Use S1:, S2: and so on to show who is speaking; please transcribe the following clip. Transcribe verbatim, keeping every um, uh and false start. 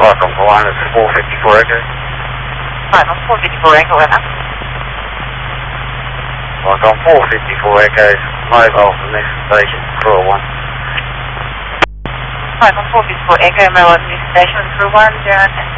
S1: Welcome for one, this is four fifty-four Echo.
S2: Right, on four fifty-four Echo, Emma.
S1: Welcome four fifty-four Echo, mobile from this station, crew one.
S2: Right, on four fifty-four Echo, mobile from this station, crew one, zero